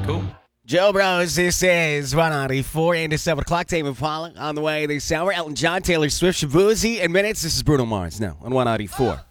Cool. Joe Bros, this is 194 into 7 o'clock. Tame Impala on the way this hour. Elton John, Taylor Swift, Shabuzi, and minutes. This is Bruno Mars now on 194.